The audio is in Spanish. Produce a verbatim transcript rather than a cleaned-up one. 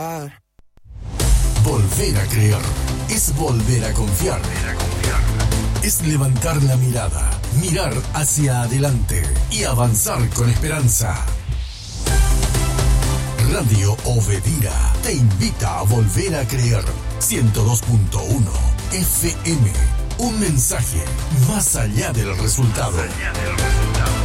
Volver a creer es volver a confiar. Es levantar la mirada, mirar hacia adelante y avanzar con esperanza. Radio Obedira te invita a volver a creer. ciento dos punto uno F M. Un mensaje más allá del resultado.